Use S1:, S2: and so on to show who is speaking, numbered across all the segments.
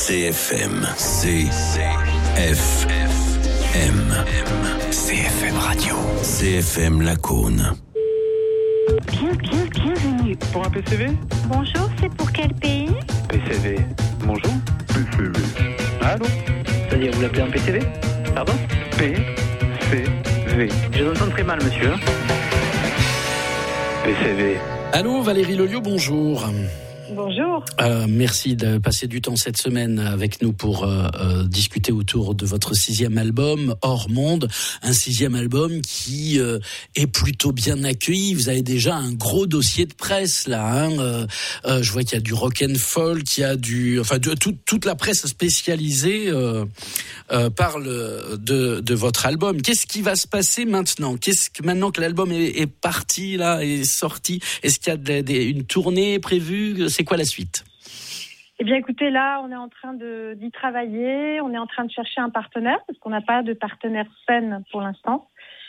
S1: CFM. CFM Radio. CFM Lacaune.
S2: Bienvenue.
S3: Pour un PCV ?
S2: Bonjour, c'est pour quel pays ?
S3: PCV. Bonjour. PCV. Allô ?
S4: C'est-à-dire, vous l'appelez un PCV ? Pardon ?
S3: PCV.
S4: Je vous entends très mal, monsieur.
S3: PCV.
S5: Allô, Valérie Lelio, bonjour.
S2: Bonjour.
S5: Merci de passer du temps cette semaine avec nous pour discuter autour de votre 6e album, Hors Monde. Un 6e album qui est plutôt bien accueilli. Vous avez déjà un gros dossier de presse là. Je vois qu'il y a du rock and folk, qu'il y a toute la presse spécialisée parle de votre album. Qu'est-ce qui va se passer maintenant ? Maintenant que l'album est parti là, est sorti, est-ce qu'il y a une tournée prévue ? C'est quoi la suite ?
S2: Eh bien, écoutez, là, on est en train d'y travailler. On est en train de chercher un partenaire parce qu'on n'a pas de partenaire scène pour l'instant.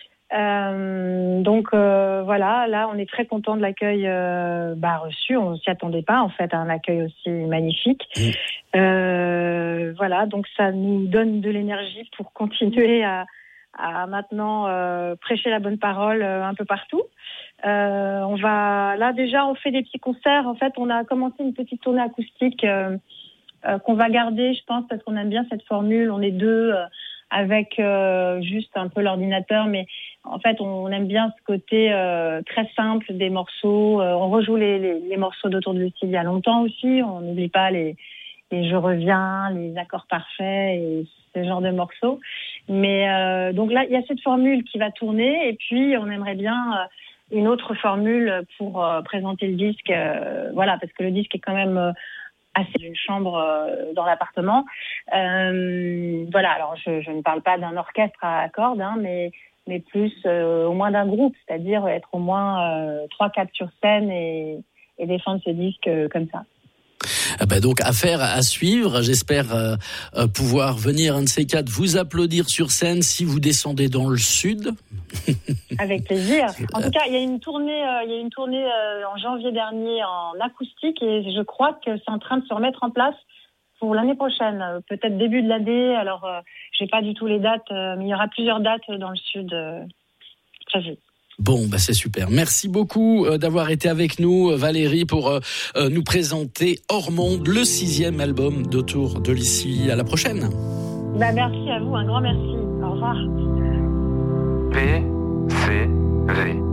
S2: Donc, voilà, là, on est très content de l'accueil reçu. On s'y attendait pas, en fait, à un accueil aussi magnifique. Voilà, donc ça nous donne de l'énergie pour continuer à maintenant prêcher la bonne parole un peu partout. On fait des petits concerts. En fait, on a commencé une petite tournée acoustique qu'on va garder, je pense, parce qu'on aime bien cette formule. On est deux avec juste un peu l'ordinateur, mais en fait, on aime bien ce côté très simple des morceaux. On rejoue les morceaux d'Autour de Lucille il y a longtemps aussi. On n'oublie pas les Je reviens, les accords parfaits et ce genre de morceaux. Mais donc là, il y a cette formule qui va tourner, et puis on aimerait bien une autre formule pour présenter le disque, parce que le disque est quand même assez d'une chambre dans l'appartement. Alors je ne parle pas d'un orchestre à cordes, mais plus au moins d'un groupe, c'est-à-dire être au moins 3-4 sur scène et défendre ce disque comme ça.
S5: Donc affaire à suivre. J'espère pouvoir venir un de ces quatre vous applaudir sur scène si vous descendez dans le sud.
S2: Avec plaisir. En tout cas, il y a une tournée en janvier dernier en acoustique, et je crois que c'est en train de se remettre en place pour l'année prochaine, peut-être début de l'année. Alors, j'ai pas du tout les dates, mais il y aura plusieurs dates dans le sud prévues.
S5: Bon, c'est super. Merci beaucoup d'avoir été avec nous, Valérie, pour nous présenter Hors Monde, le 6e album d'Autour de Lucille. À la prochaine.
S2: Merci à vous, un grand merci. Au revoir.
S3: PCV.